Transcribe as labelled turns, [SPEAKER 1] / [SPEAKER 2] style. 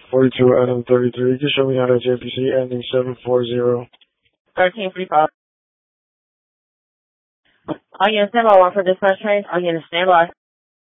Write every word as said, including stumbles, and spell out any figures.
[SPEAKER 1] forty-two Adam thirty-three. You can show me how to J P C ending seven four zero.
[SPEAKER 2] thirteen forty-five. Are you in standby one for dispatch train? Are you in standby?